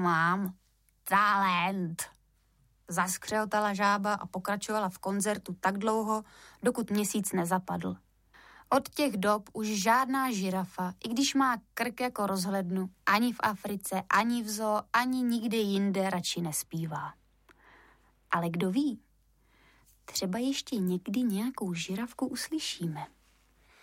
mám talent, zaskřeltala žába a pokračovala v koncertu tak dlouho, dokud měsíc nezapadl. Od těch dob už žádná žirafa, i když má krk jako rozhlednu, ani v Africe, ani v zoo, ani nikde jinde radši nespívá. Ale kdo ví, třeba ještě někdy nějakou žirafku uslyšíme.